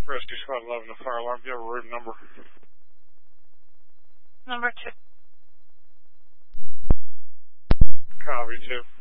Rescue Squad 11 to fire alarm. Do you have a room number? Number 2. Copy 2.